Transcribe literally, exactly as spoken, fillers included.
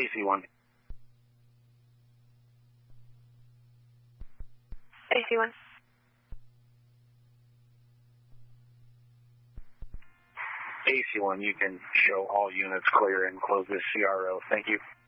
A C one. A C one. A C one, you can show all units clear and close this C R O. Thank you.